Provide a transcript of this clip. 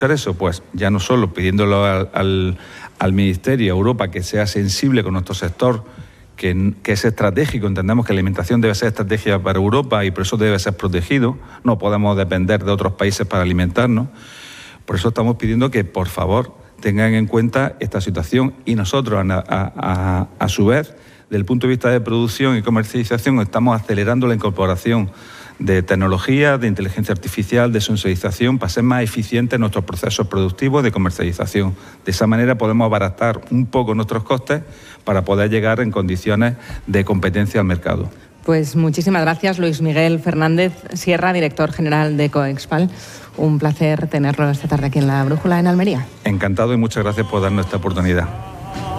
eso, pues ya no solo pidiéndolo al Ministerio, a Europa, que sea sensible con nuestro sector, que es estratégico. Entendemos que la alimentación debe ser estratégica para Europa y por eso debe ser protegido. No podemos depender de otros países para alimentarnos. Por eso estamos pidiendo que, por favor, tengan en cuenta esta situación y nosotros, a su vez, desde el punto de vista de producción y comercialización, estamos acelerando la incorporación de tecnología, de inteligencia artificial, de sensorización, para ser más eficientes en nuestros procesos productivos de comercialización. De esa manera podemos abaratar un poco nuestros costes para poder llegar en condiciones de competencia al mercado. Pues muchísimas gracias, Luis Miguel Fernández Sierra, director general de Coexpal. Un placer tenerlo esta tarde aquí en La Brújula, en Almería. Encantado y muchas gracias por darnos esta oportunidad.